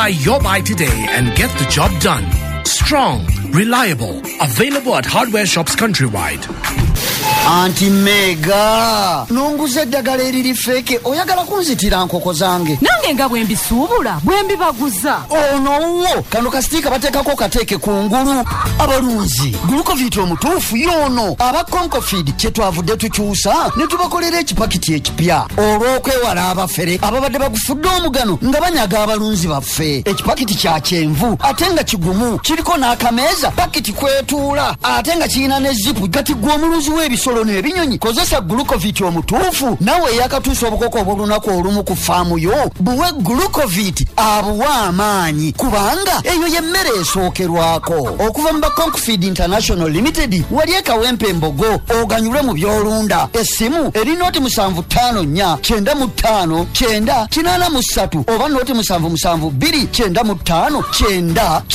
Buy your buy today and get the job done. Strong, reliable, available at hardware shops countrywide. Auntie Mega, nunguze eddagala eriri feke oyagala kunzitira nkoko zange. Nange nga bwe mbisuubula bwe mbibaguza. Ono kano kastika bateekako kateeke kungulu. Abalunzi Glucovit omutuufu y'ono aba Concofeed kye twavudde tukyusa ne tubakolera ekipakiti ekipya olw'okwewala abafere ababadde bagufudde omugano nga banyaga abalunzi baffe. Ekipakiti kya kyenvu ate nga kigumu kiriko n'akameeza pakiti kwetuula ate nga kirina ne zipu gati gw'omuluzi w'ebisolo n'ebinyonyi. Kozesa Glucovit omutuufu nawe yakatuusa obukoko obulunaku olumu ku faamu yo buwe Glucovit abuwa amaanyi kubanga eyo y'emmere esookerwako. Okuva mu Concofeed International Limited wali ekawempe embogo oganyulwe mu byolunda. Essimu eri nooti 75 495 983 oba nooti 77 295 9